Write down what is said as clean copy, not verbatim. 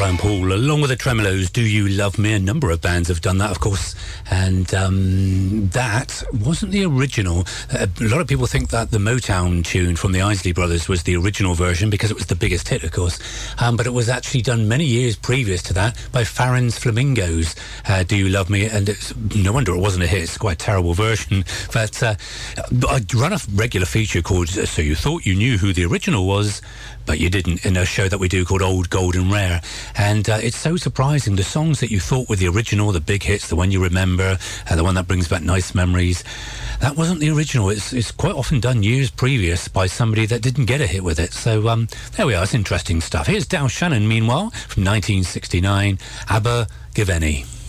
Brian Paul, along with the Tremolos, Do You Love Me? A number of bands have done that, of course, and that wasn't the original. A lot of people think that the Motown tune from the Isley Brothers was the original version because it was the biggest hit, of course, but it was actually done many years previous to that by Farron's Flamingos, Do You Love Me? And it's no wonder it wasn't a hit. It's quite a terrible version, but I run a regular feature called So You Thought You Knew Who the Original Was, but you didn't, in a show that we do called Old Gold and Rare. And it's so surprising, the songs that you thought were the original, the big hits, the one you remember, the one that brings back nice memories, that wasn't the original. It's quite often done years previous by somebody that didn't get a hit with it. So there we are, it's interesting stuff. Here's Dal Shannon, meanwhile, from 1969, ABBA, Give Any.